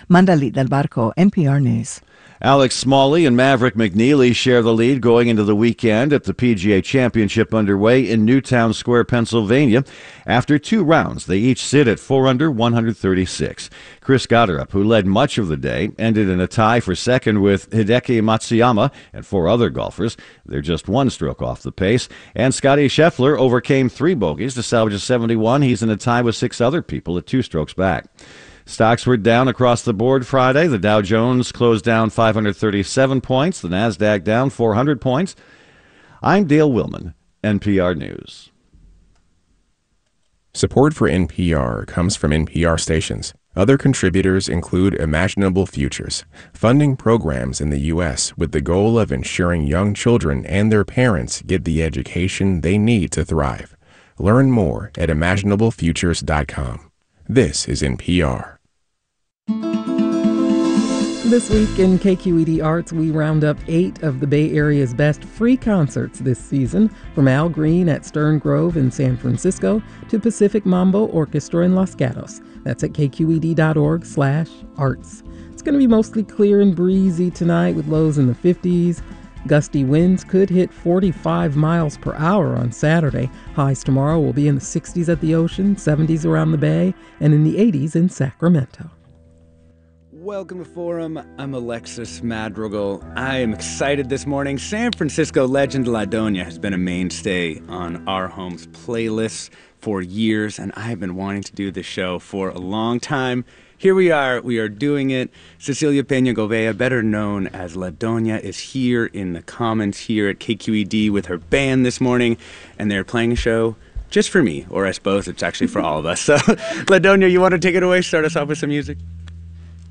Mandalit del Barco, NPR News. Alex Smalley and Maverick McNeely share the lead going into the weekend at the PGA Championship underway in Newtown Square, Pennsylvania. After 2 rounds, they each sit at 4 under, 136. Chris Gotterup, who led much of the day, ended in a tie for second with Hideki Matsuyama and 4 other golfers. They're just 1 stroke off the pace. And Scotty Scheffler overcame 3 bogeys to salvage a 71. He's in a tie with 6 other people at 2 strokes back. Stocks were down across the board Friday. The Dow Jones closed down 537 points. The Nasdaq down 400 points. I'm Dale Willman, NPR News. Support for NPR comes from NPR stations. Other contributors include Imaginable Futures, funding programs in the U.S. with the goal of ensuring young children and their parents get the education they need to thrive. Learn more at imaginablefutures.com. This is NPR. This week in KQED Arts, we round up 8 of the Bay Area's best free concerts this season, from Al Green at Stern Grove in San Francisco to Pacific Mambo Orchestra in Los Gatos. That's at kqed.org/arts. It's going to be mostly clear and breezy tonight with lows in the 50s. Gusty winds could hit 45 miles per hour on Saturday. Highs tomorrow will be in the 60s at the ocean, 70s around the Bay, and in the 80s in Sacramento. Welcome to Forum. I'm Alexis Madrigal. I am excited this morning. San Francisco legend La Doña has been a mainstay on our home's playlists for years, and I have been wanting to do this show for a long time. Here we are doing it. Cecilia Peña Govea, better known as La Doña, is here in the Commons here at KQED with her band this morning, and they're playing a show just for me, or I suppose it's actually for all of us. So, La Doña, you want to take it away? Start us off with some music?